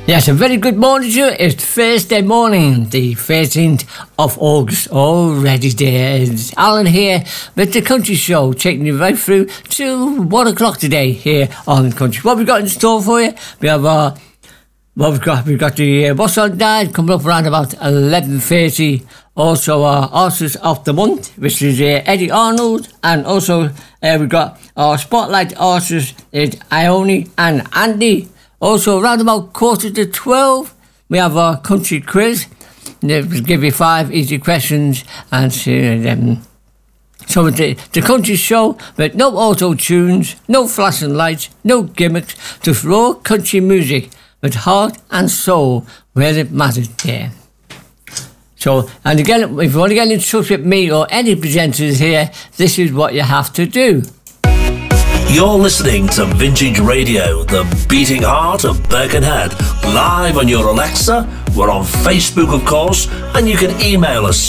Yes, a very good morning to you. It's Thursday morning, the 13th of August. Already there. It's Alan here with the Country Show, taking you right through to 1 o'clock today here on Country. What we've got in store for you, we have we've got the What's On Diet coming up around about 11:30. Also our Artist of the Month, which is Eddie Arnold, and also we've got our Spotlight Artists, it's Ione and Andy. Also, around about 11:45, we have our country quiz. We'll give you 5 easy questions and so the country show with no auto-tunes, no flashing lights, no gimmicks, just raw country music with heart and soul where it matters there. So, and again, if you want to get in touch with me or any presenters here, this is what you have to do. You're listening to Vintage Radio, the beating heart of Birkenhead, live on your Alexa. We're on Facebook, of course, and you can email us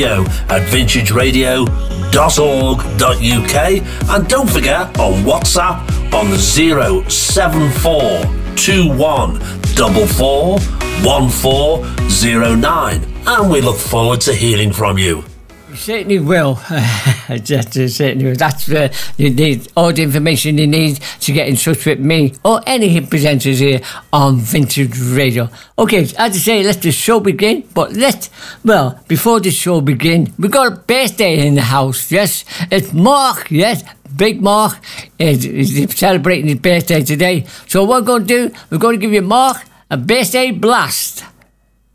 studio@vintageradio.org.uk, and don't forget on WhatsApp on 07441441409, and we look forward to hearing from you. You certainly will. Certainly will. That's you need all the information you need to get in touch with me or any presenters here on Vintage Radio. Okay, as I say, let the show begin. But before the show begin, we've got a birthday in the house. Yes, it's Mark. Yes, Big Mark is celebrating his birthday today. So what we're going to do, we're going to give you Mark a birthday blast.